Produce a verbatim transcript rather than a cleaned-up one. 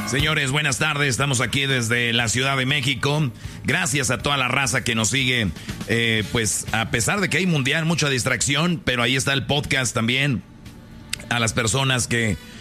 Señores, buenas tardes. Estamos aquí desde la Ciudad de México. Gracias a toda la raza que nos sigue. Eh, pues a pesar de que hay mundial, mucha distracción, pero ahí está el podcast también. A las personas que